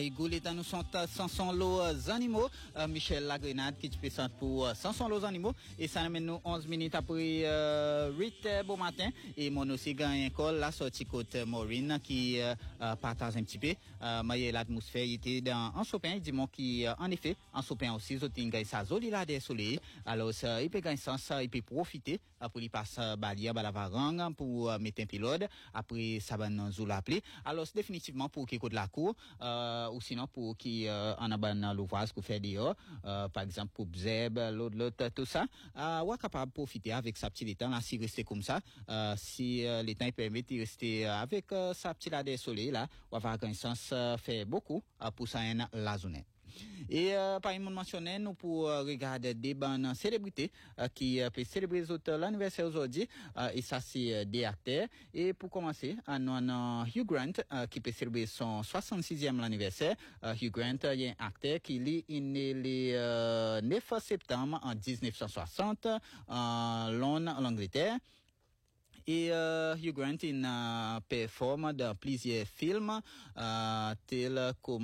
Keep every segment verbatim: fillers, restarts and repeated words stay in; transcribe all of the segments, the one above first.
Gouletan nous sont Sanson los animaux, euh, Michel Lagrenade qui te présente pour euh, Sanson los animaux et ça amène nous onze minutes après euh, huit euh, bon matin et mon aussi gagne école la sortie côté Maureen qui euh, euh, partage un petit peu euh, mais l'atmosphère était dans en sopin dit mon qui euh, en effet en sopin aussi zotin gagne ça joli là des soleil alors ça il peut gagner sens il peut profiter pour lui passer balia balavarang pour euh, mettre un pilote après ça va nous l'appeler alors c'est définitivement pour qui côté la cour euh, ou sinon pour qui euh, en abandon l'ouvrage qu'on fait dehors euh, par exemple pour Zeb l'autre l'autre tout ça euh, on est capable de profiter avec sa petite temps là si rester comme ça euh, si euh, les temps permet de rester avec euh, sa petite là des soleil là on va avoir un sens euh, faire beaucoup euh, pour ça la zone. Et euh, par exemple mentionné nous pour euh, regarder des bonnes célébrités euh, qui euh, peut célébrer l'anniversaire aujourd'hui euh, et ça c'est euh, des acteurs et pour commencer euh, nous avons Hugh Grant euh, qui peut célébrer son soixante-sixième anniversaire. euh, Hugh Grant il y a un acteur qui est né le euh, neuf septembre en dix-neuf cent soixante en Londres en Angleterre. Et euh, Hugh Grant il a performé dans plusieurs films euh, tels comme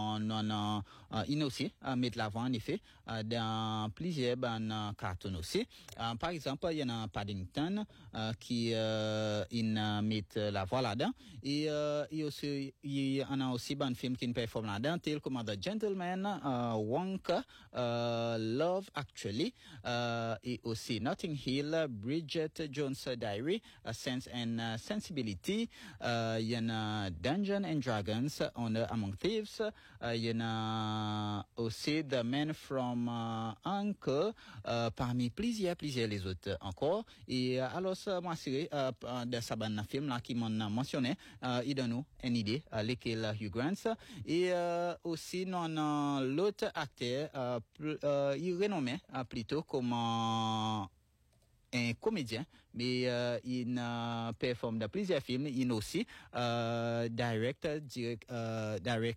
non euh, il aussi euh, met l'avant en effet euh, dans plusieurs ban cartoons aussi euh, par exemple il y en a Paddington euh, qui euh, il met la voix là-dedans et euh, il aussi il y en a aussi ban film qui performe là-dedans tels comme The Gentleman euh, Wonka euh, Love Actually euh, et aussi Notting Hill Bridget Jones' Diary A Sense and uh, Sensibility, il y en a Dungeons and Dragons, Honor Among Thieves, il y en a aussi The Man from uh, Uncle, uh, parmi plusieurs, plusieurs les autres encore. Et uh, alors, moi, c'est uh, de ce bon film là qui m'ont mentionné, uh, il donne nous une idée, uh, lesquels Hugh Grant. Et uh, aussi, nous avons l'autre acteur, uh, pl- uh, il est renommé uh, plutôt comme uh, un comédien, mais euh, il euh, performe dans plusieurs films. Il aussi euh, direct, direct, euh, direct